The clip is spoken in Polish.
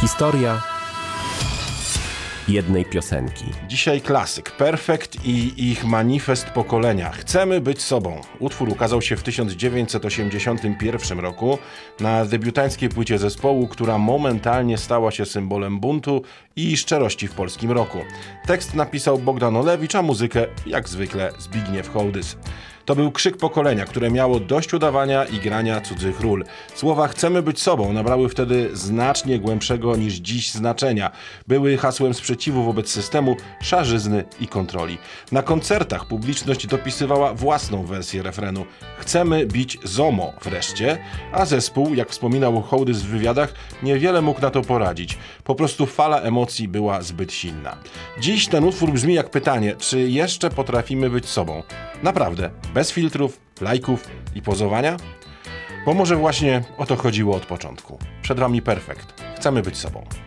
Historia jednej piosenki. Dzisiaj klasyk Perfekt i ich manifest pokolenia. Chcemy być sobą. Utwór ukazał się w 1981 roku na debiutanckiej płycie zespołu, która momentalnie stała się symbolem buntu i szczerości w polskim rocku. Tekst napisał Bogdan Olewicz, a muzykę jak zwykle Zbigniew Hołdys. To był krzyk pokolenia, które miało dość udawania i grania cudzych ról. Słowa "chcemy być sobą" nabrały wtedy znacznie głębszego niż dziś znaczenia. Były hasłem sprzeciwu wobec systemu, szarzyzny i kontroli. Na koncertach publiczność dopisywała własną wersję refrenu. Chcemy bić ZOMO wreszcie, a zespół, jak wspominał Hołdys w wywiadach, niewiele mógł na to poradzić. Po prostu fala emocji była zbyt silna. Dziś ten utwór brzmi jak pytanie, czy jeszcze potrafimy być sobą? Naprawdę. Bez filtrów, lajków i pozowania? Bo może właśnie o to chodziło od początku. Przed wami Perfekt. Chcemy być sobą.